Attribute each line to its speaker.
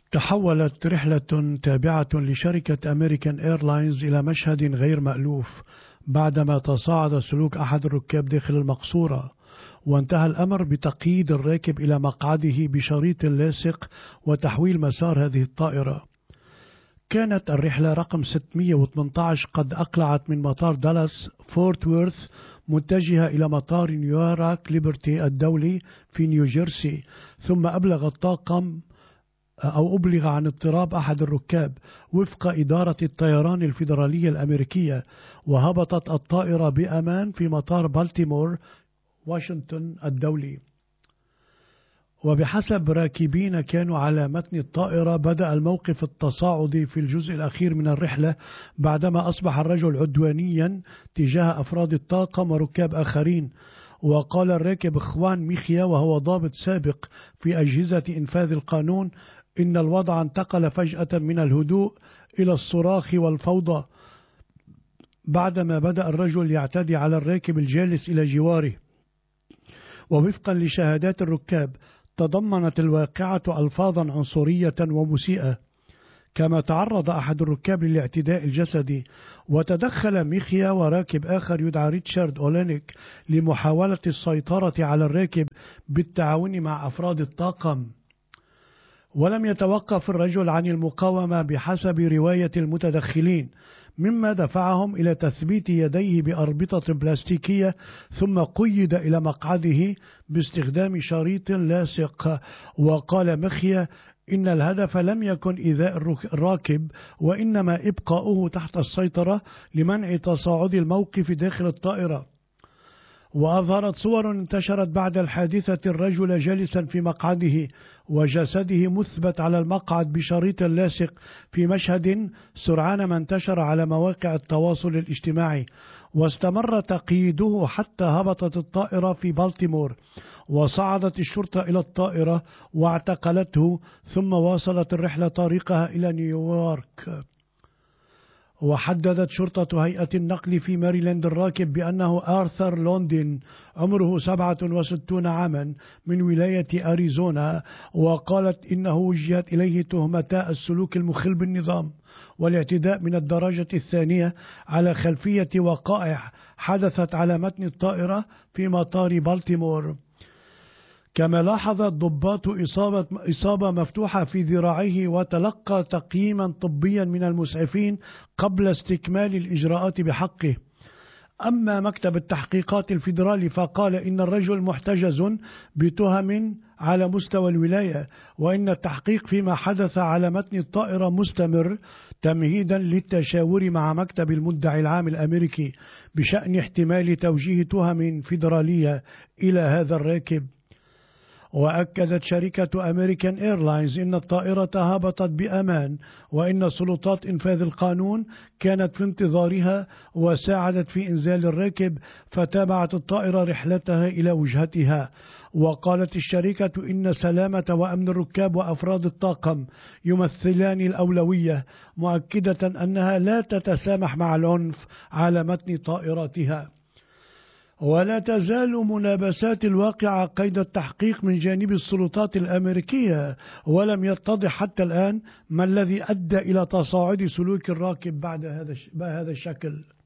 Speaker 1: تحولت رحلة تابعة لشركة أمريكان إيرلاينز إلى مشهد غير مألوف بعدما تصاعد سلوك أحد الركاب داخل المقصورة، وانتهى الأمر بتقييد الراكب إلى مقعده بشريط لاصق وتحويل مسار هذه الطائرة. كانت الرحلة رقم 618 قد أقلعت من مطار دالاس فورت وورث متجهة إلى مطار نيويورك ليبرتي الدولي في نيوجيرسي، ثم أبلغ الطاقم أو أبلغ عن اضطراب أحد الركاب وفق إدارة الطيران الفيدرالية الأمريكية، وهبطت الطائرة بأمان في مطار بالتيمور واشنطن الدولي. وبحسب راكبين كانوا على متن الطائرة، بدأ الموقف التصاعدي في الجزء الأخير من الرحلة بعدما أصبح الرجل عدوانيا تجاه أفراد الطاقم وركاب آخرين. وقال الراكب خوان ميخيا وهو ضابط سابق في أجهزة إنفاذ القانون إن الوضع انتقل فجأة من الهدوء إلى الصراخ والفوضى بعدما بدأ الرجل يعتدي على الراكب الجالس إلى جواره. ووفقا لشهادات الركاب، تضمنت الواقعة ألفاظا عنصرية ومسيئة، كما تعرض أحد الركاب للاعتداء الجسدي. وتدخل ميخيا وراكب آخر يدعى ريتشارد أولينيك لمحاولة السيطرة على الراكب بالتعاون مع أفراد الطاقم، ولم يتوقف الرجل عن المقاومة بحسب رواية المتدخلين، مما دفعهم إلى تثبيت يديه بأربطة بلاستيكية، ثم قيد إلى مقعده باستخدام شريط لاصق. وقال مخيا إن الهدف لم يكن إيذاء الراكب، وإنما إبقاؤه تحت السيطرة لمنع تصاعد الموقف داخل الطائرة. وأظهرت صور انتشرت بعد الحادثة الرجل جالسا في مقعده وجسده مثبت على المقعد بشريط لاصق في مشهد سرعان ما انتشر على مواقع التواصل الاجتماعي. واستمر تقييده حتى هبطت الطائرة في بالتيمور، وصعدت الشرطة إلى الطائرة واعتقلته، ثم واصلت الرحلة طريقها إلى نيويورك. وحددت شرطة هيئة النقل في ماريلاند الراكب بأنه آرثر لوندين عمره 67 عاما من ولاية أريزونا، وقالت إنه وجهت إليه تهمتا السلوك المخل بالنظام والاعتداء من الدرجة الثانية على خلفية وقائع حدثت على متن الطائرة في مطار بالتيمور. كما لاحظ الضباط إصابة مفتوحة في ذراعيه، وتلقى تقييما طبيا من المسعفين قبل استكمال الإجراءات بحقه. أما مكتب التحقيقات الفيدرالي فقال إن الرجل محتجز بتهم على مستوى الولاية، وإن التحقيق فيما حدث على متن الطائرة مستمر تمهيدا للتشاور مع مكتب المدعي العام الأمريكي بشأن احتمال توجيه تهم فيدرالية إلى هذا الراكب. وأكدت شركة أمريكان إيرلاينز إن الطائرة هبطت بأمان، وإن سلطات إنفاذ القانون كانت في انتظارها وساعدت في إنزال الراكب، فتابعت الطائرة رحلتها إلى وجهتها. وقالت الشركة إن سلامة وأمن الركاب وأفراد الطاقم يمثلان الأولوية، مؤكدة أنها لا تتسامح مع العنف على متن طائراتها. ولا تزال منابسات الواقعة قيد التحقيق من جانب السلطات الأمريكية، ولم يتضح حتى الآن ما الذي أدى إلى تصاعد سلوك الراكب بهذا الشكل.